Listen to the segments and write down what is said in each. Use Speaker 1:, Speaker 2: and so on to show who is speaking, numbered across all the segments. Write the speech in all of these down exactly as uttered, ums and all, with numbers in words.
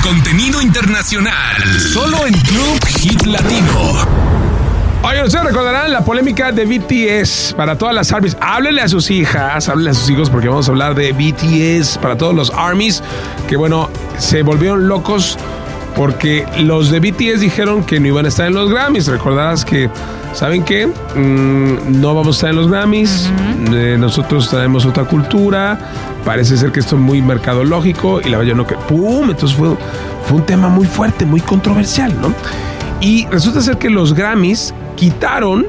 Speaker 1: contenido internacional, solo en Club Hit Latino.
Speaker 2: Oye, ustedes recordarán la polémica de B T S para todas las ARMYs. Háblenle a sus hijas, háblenle a sus hijos porque vamos a hablar de B T S para todos los ARMYs que, bueno, se volvieron locos porque los de B T S dijeron que no iban a estar en los Grammys. Recordarás que, ¿saben qué? Mm, no vamos a estar en los Grammys. Uh-huh. Eh, nosotros tenemos otra cultura. Parece ser que esto es muy mercadológico. Y la verdad no que ¡pum! Entonces fue, fue un tema muy fuerte, muy controversial, ¿no? Y resulta ser que los Grammys quitaron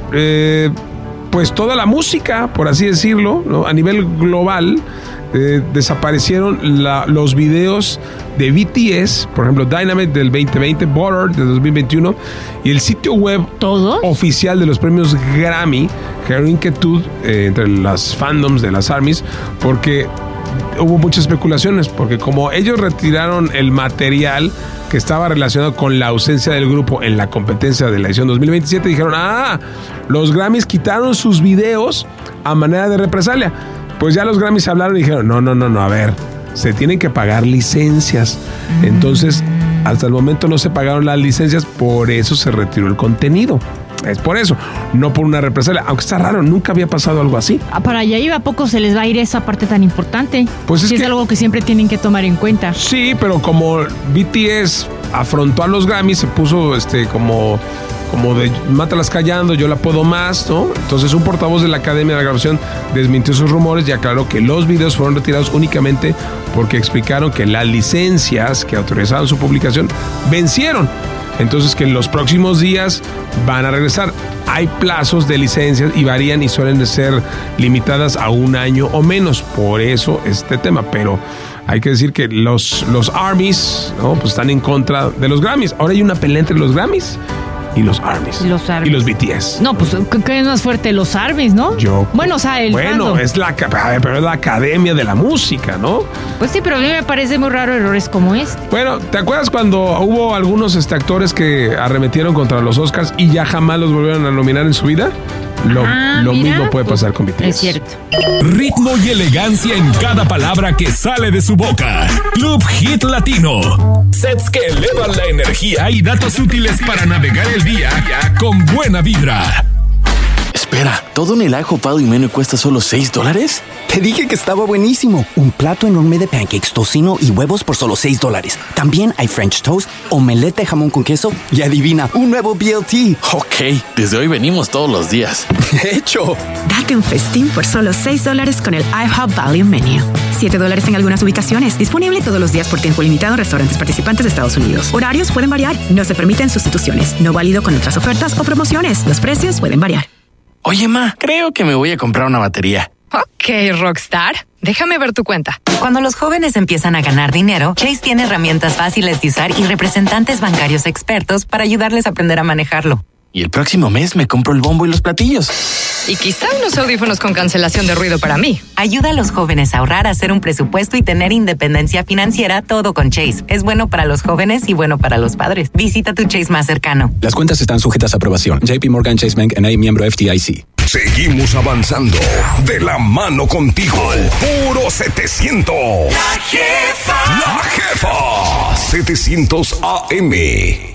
Speaker 2: eh, pues toda la música, por así decirlo, ¿no? A nivel global. Eh, desaparecieron la, los videos de B T S, por ejemplo Dynamite del veinte veinte, Butter del dos mil veintiuno y el sitio web
Speaker 3: ¿Todos?
Speaker 2: oficial de los premios Grammy. Generó inquietud eh, entre las fandoms de las ARMYs porque hubo muchas especulaciones, porque como ellos retiraron el material que estaba relacionado con la ausencia del grupo en la competencia de la edición dos mil veintisiete, dijeron, ah, los Grammys quitaron sus videos a manera de represalia. Pues ya los Grammys hablaron y dijeron, no, no, no, no, a ver, se tienen que pagar licencias. Entonces, hasta el momento no se pagaron las licencias, por eso se retiró el contenido. Es por eso, no por una represalia. Aunque está raro, nunca había pasado algo así.
Speaker 3: Para allá iba, ¿a poco se les va a ir esa parte tan importante?
Speaker 2: Pues es,
Speaker 3: que
Speaker 2: que,
Speaker 3: es algo que siempre tienen que tomar en cuenta.
Speaker 2: Sí, pero como B T S afrontó a los Grammys, se puso este como... como de mátalas callando, yo la puedo más, ¿no? Entonces un portavoz de la Academia de la Grabación desmintió esos rumores y aclaró que los videos fueron retirados únicamente porque explicaron que las licencias que autorizaban su publicación vencieron. Entonces que en los próximos días van a regresar. Hay plazos de licencias y varían y suelen de ser limitadas a un año o menos. Por eso este tema, pero hay que decir que los, los ARMYs, ¿no? Pues están en contra de los Grammys. Ahora hay una pelea entre los Grammys y los ARMYs.
Speaker 3: Los ARMYs.
Speaker 2: Y los B T S.
Speaker 3: No, pues, ¿qué es más fuerte? Los ARMYs, ¿no?
Speaker 2: Yo.
Speaker 3: Bueno, o sea, el
Speaker 2: Bueno,
Speaker 3: fandom.
Speaker 2: es la, pero es la Academia de la Música, ¿no?
Speaker 3: Pues sí, pero a mí me parece muy raro errores como este.
Speaker 2: Bueno, ¿te acuerdas cuando hubo algunos este, actores que arremetieron contra los Oscars y ya jamás los volvieron a nominar en su vida? Lo,
Speaker 3: ah,
Speaker 2: lo
Speaker 3: mira,
Speaker 2: mismo puede pasar con B T S.
Speaker 3: Es cierto.
Speaker 1: Ritmo y elegancia en cada palabra que sale de su boca. Club Hit Latino. Sets que elevan la energía y datos útiles para navegar el día con buena vibra.
Speaker 4: Espera, ¿todo en el IHOP y menú cuesta solo seis dólares?
Speaker 5: Te dije que estaba buenísimo. Un plato enorme de pancakes, tocino y huevos por solo seis dólares. También hay French toast, omelette de jamón con queso y adivina, un nuevo B L T.
Speaker 4: Ok, desde hoy venimos todos los días.
Speaker 5: De hecho.
Speaker 6: Date un festín por solo seis dólares con el IHOP Value Menu. siete dólares en algunas ubicaciones. Disponible todos los días por tiempo limitado en restaurantes participantes de Estados Unidos. Horarios pueden variar. No se permiten sustituciones. No válido con otras ofertas o promociones. Los precios pueden variar.
Speaker 4: Oye, ma, creo que me voy a comprar una batería.
Speaker 7: Ok, Rockstar. Déjame ver tu cuenta.
Speaker 8: Cuando los jóvenes empiezan a ganar dinero, Chase tiene herramientas fáciles de usar y representantes bancarios expertos para ayudarles a aprender a manejarlo.
Speaker 4: Y el próximo mes me compro el bombo y los platillos.
Speaker 7: Y quizá unos audífonos con cancelación de ruido para mí.
Speaker 8: Ayuda a los jóvenes a ahorrar, a hacer un presupuesto y tener independencia financiera, todo con Chase. Es bueno para los jóvenes y bueno para los padres. Visita tu Chase más cercano.
Speaker 9: Las cuentas están sujetas a aprobación. J P Morgan Chase Bank N A, miembro F D I C.
Speaker 1: Seguimos avanzando de la mano contigo. Puro setecientos. La jefa. La jefa. setecientos A M.